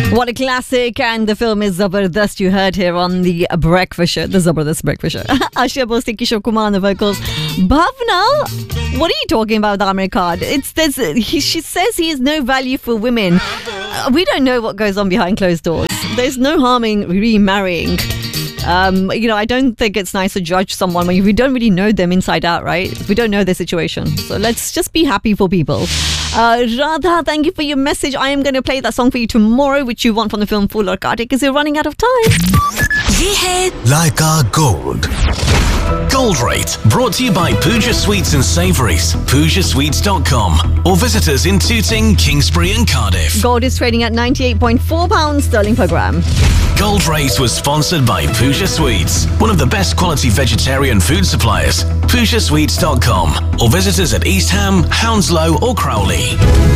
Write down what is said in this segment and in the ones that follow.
What a classic, and the film is Zabardast. You heard here on the Breakfast Show, the Zabardast Breakfast Show. Asha Bhosle, Kishore Kumar on the vocals. Bhavna, what are you talking about with Amir Khan? She says he has no value for women. We don't know what goes on behind closed doors. There's no harming remarrying. I don't think it's nice to judge someone when we don't really know them inside out, right? We don't know their situation. So let's just be happy for people. Radha, thank you for your message. I am going to play that song for you tomorrow, which you want from the film Fool or Karte, because you're running out of time. Ye hai Leica Gold. Gold Rate, brought to you by Pooja Sweets and Savouries, PoojaSweets.com, or visit us in Tooting, Kingsbury and Cardiff. Gold is trading at £98.4 sterling per gram. Gold Rate was sponsored by Pooja Sweets, one of the best quality vegetarian food suppliers. PoojaSweets.com, or visit us at East Ham, Hounslow or Crowley.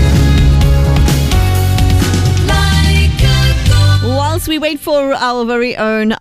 Whilst we wait for our very own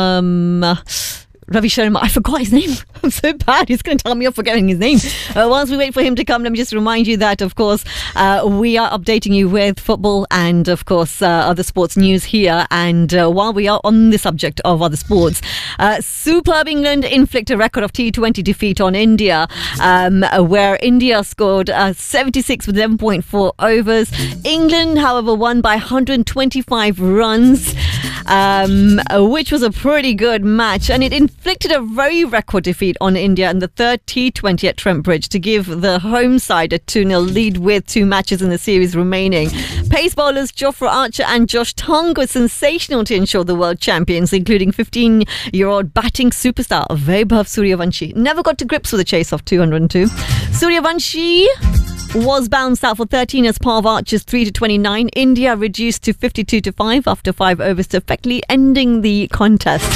Ravi Sharma, I forgot his name. I'm so bad. He's going to tell me I'm forgetting his name. Once we wait for him to come, let me just remind you that, of course, we are updating you with football and, of course, other sports news here. And while we are on the subject of other sports, superb England inflict a record of T20 defeat on India, where India scored 76 with 11.4 overs. England, however, won by 125 runs, which was a pretty good match. And it inflicted a very record defeat on India in the third T20 at Trent Bridge to give the home side a 2-0 lead with 2 matches in the series remaining. Pace bowlers Jofra Archer and Josh Tongue were sensational to ensure the world champions, including 15-year-old batting superstar Vaibhav Suryavanshi. Never got to grips with the chase of 202. Suryavanshi was bounced out for 13 as part of Archer's 3-29. India reduced to 52-5 after 5 overs to effectively ending the contest.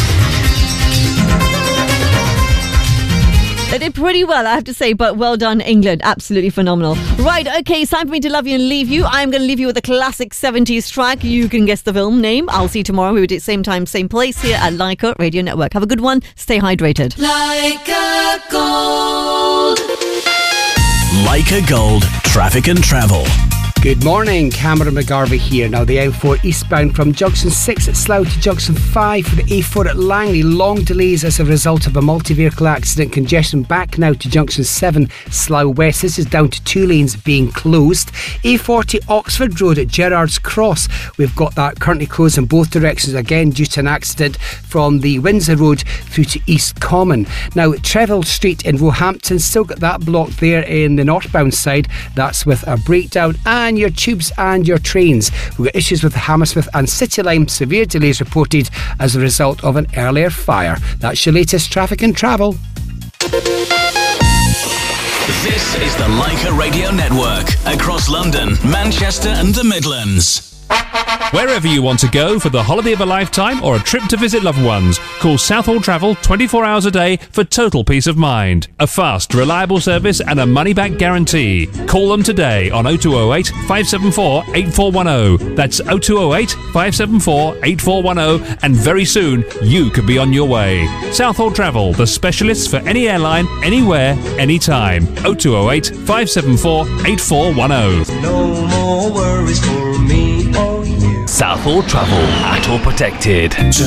They did pretty well, I have to say, but well done, England. Absolutely phenomenal. Right, okay, it's time for me to love you and leave you. I'm going to leave you with a classic 70s track. You can guess the film name. I'll see you tomorrow. We will do it same time, same place here at Leica Radio Network. Have a good one. Stay hydrated. Leica Gold. Leica Gold, traffic and travel. Good morning, Cameron McGarvey here. Now, the M4 eastbound from Junction 6 at Slough to Junction 5 for the A4 at Langley. Long delays as a result of a multi-vehicle accident. Congestion back now to Junction 7 Slough West. This is down to 2 lanes being closed. A40 Oxford Road at Gerrards Cross. We've got that currently closed in both directions, again due to an accident from the Windsor Road through to East Common. Now, Treville Street in Roehampton, still got that blocked there in the northbound side. That's with a breakdown. And your tubes and your trains. We've got issues with Hammersmith and City Line. Severe delays reported as a result of an earlier fire. That's your latest traffic and travel. This is the Leica Radio Network. Across London, Manchester and the Midlands. Wherever you want to go for the holiday of a lifetime or a trip to visit loved ones, call Southall Travel 24 hours a day for total peace of mind. A fast, reliable service and a money-back guarantee. Call them today on 0208 574 8410. That's 0208 574 8410, and very soon you could be on your way. Southall Travel, the specialists for any airline, anywhere, anytime. 0208 574 8410. No more worries for me or you. Southall Travel, at all protected.